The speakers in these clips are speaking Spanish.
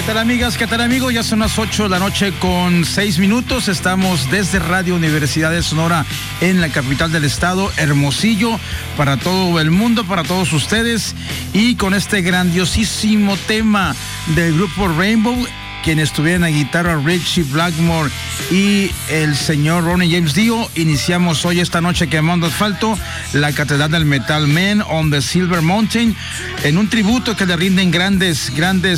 tal, amigas? ¿Qué tal, amigos? Ya son las 8 de la noche con 6 minutos. Estamos desde Radio Universidad de Sonora en la capital del estado, Hermosillo, para todo el mundo, para todos ustedes. Y con este grandiosísimo tema del grupo Rainbow, quienes estuvieron a guitarra Richie Blackmore y el señor Ronnie James Dio. Iniciamos hoy esta noche quemando asfalto, la Catedral del Metal Man on the Silver Mountain, en un tributo que le rinden grandes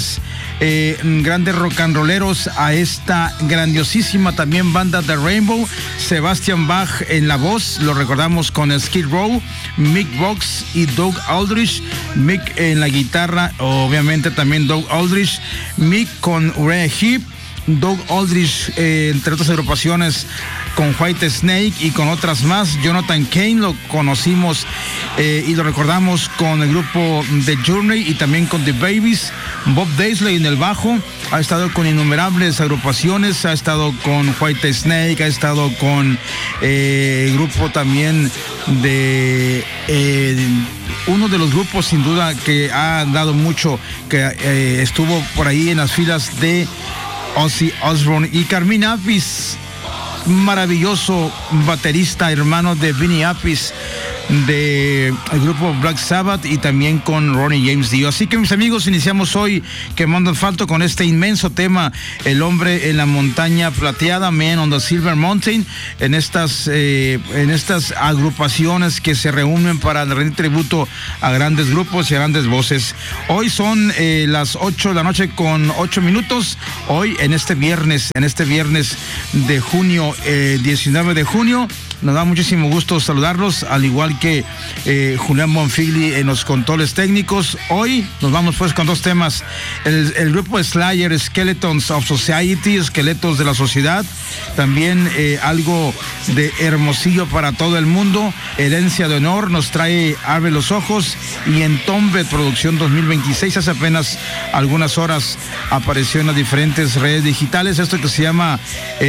rock and rolleros a esta grandiosísima también banda de Rainbow. Sebastian Bach en la voz, lo recordamos con Skid Row, Mick Box y Doug Aldrich. Mick en la guitarra, obviamente también Doug Aldrich, Mick con Uriah Heep, Doug Aldrich, entre otras agrupaciones con White Snake y con otras más. Jonathan Cain lo conocimos y lo recordamos con el grupo The Journey y también con The Babies. Bob Daisley en el bajo, ha estado con innumerables agrupaciones, ha estado con White Snake, ha estado con el grupo también de uno de los grupos sin duda que ha dado mucho, que estuvo por ahí en las filas de Ozzy Osbourne y Carmine Appice, maravilloso baterista, hermano de Vinnie Appice del grupo Black Sabbath, y también con Ronnie James Dio. Así que, mis amigos, iniciamos hoy quemando asfalto con este inmenso tema, El hombre en la montaña plateada, Man on the Silver Mountain, en estas agrupaciones que se reúnen para rendir tributo a grandes grupos y a grandes voces. Hoy son las 8 de la noche con 8 minutos, hoy en este viernes de junio, 19 de junio. Nos da muchísimo gusto saludarlos, al igual que Julián Bonfigli en los controles técnicos. Hoy nos vamos pues con dos temas. El grupo Slayer, Skeletons of Society, Esqueletos de la Sociedad. También algo de Hermosillo para todo el mundo. Herencia de Honor nos trae Abre los Ojos, y Entombe Producción 2026. Hace apenas algunas horas apareció en las diferentes redes digitales esto que se llama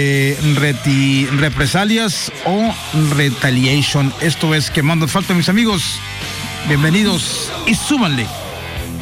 Represalias o Retaliation. Esto es Quemando Asfalto, mis amigos. Bienvenidos y súbanle.